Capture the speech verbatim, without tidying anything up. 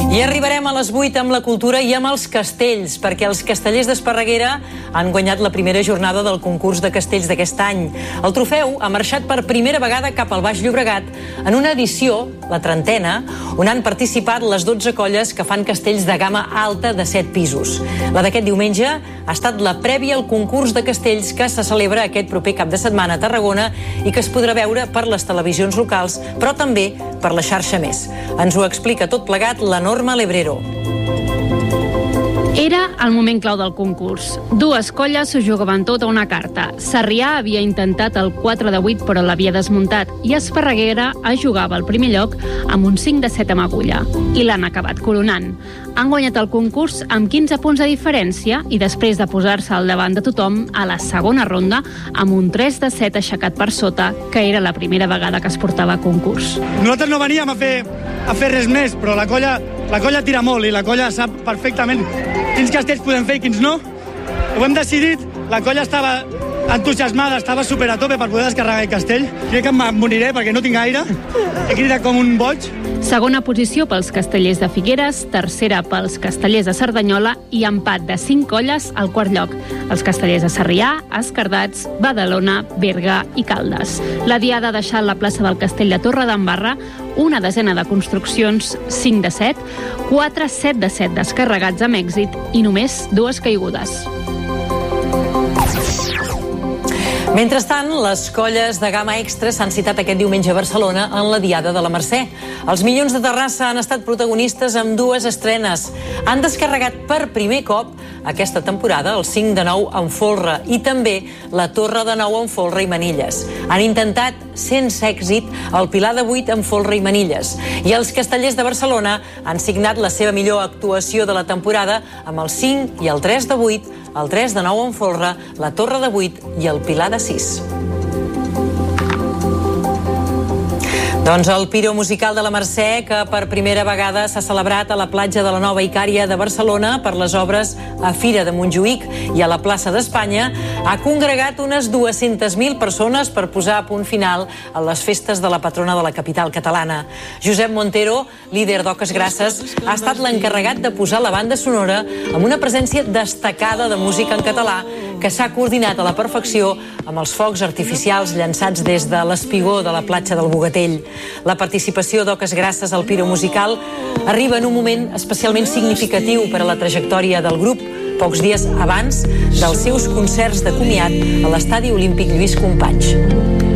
I arribarem a les vuit amb la cultura i amb els castells, perquè els castellers d'Esparreguera han guanyat la primera jornada del concurs de castells d'aquest any. El trofeu ha marxat per primera vegada cap al Baix Llobregat en una edició, la trentena, on han participat les dotze colles que fan castells de gamma alta de set pisos. La d'aquest diumenge ha estat la prèvia al concurs de castells que se celebra aquest proper cap de setmana a Tarragona i que es podrà veure per les televisions locals, però també per la xarxa Més. Ens ho explica tot plegat la Norma Lebrero. Era el moment clau del concurs. Dues colles s'ho jugaven tot a una carta. Sarrià havia intentat el quatre de vuit però l'havia desmuntat i Esparreguera es jugava al primer lloc amb un cinc de set amb agulla. I l'han acabat coronant. Han guanyat el concurs amb quinze punts de diferència i després de posar-se al davant de tothom a la segona ronda amb un tres de set aixecat per sota, que era la primera vegada que es portava a concurs. Nosaltres no veníem a fer, a fer res més, però la colla, la colla tira molt i la colla sap perfectament quins castells podem fer i quins no. Ho hem decidit, la colla estava entusiasmada, estava super a tope per poder descarregar el castell. Crec que em moriré perquè no tinc gaire. He cridat com un boig. Segona posició pels castellers de Figueres, tercera pels castellers de Cerdanyola i empat de cinc colles al quart lloc. Els castellers de Sarrià, Escardats, Badalona, Berga i Caldes. La diada ha deixat la plaça del Castell de Torredembarra una desena de construccions, cinc de set, quatre set de set descarregats amb èxit i només dues caigudes. Mentrestant, les colles de gamma extra s'han citat aquest diumenge a Barcelona en la Diada de la Mercè. Els Minyons de Terrassa han estat protagonistes amb dues estrenes. Han descarregat per primer cop aquesta temporada el cinc de nou en folre i també la torre de nou en folre i manilles. Han intentat, sense èxit, el pilar de vuit en folre i manilles. I els castellers de Barcelona han signat la seva millor actuació de la temporada amb el cinc i el tres de vuit, el tres de nou en folre, la torre de vuit i el pilar de sis. Doncs el Piro Musical de la Mercè, que per primera vegada s'ha celebrat a la platja de la Nova Icària de Barcelona per les obres a Fira de Montjuïc i a la plaça d'Espanya, ha congregat unes dues-centes mil persones per posar a punt final a les festes de la patrona de la capital catalana. Josep Montero, líder d'Oques Grasses, ha estat l'encarregat de posar la banda sonora amb una presència destacada de música en català que s'ha coordinat a la perfecció amb els focs artificials llançats des de l'espigó de la platja del Bogatell. La participació d'Oques Grasses al Piro Musical arriba en un moment especialment significatiu per a la trajectòria del grup, pocs dies abans dels seus concerts de comiat a l'Estadi Olímpic Lluís Companys.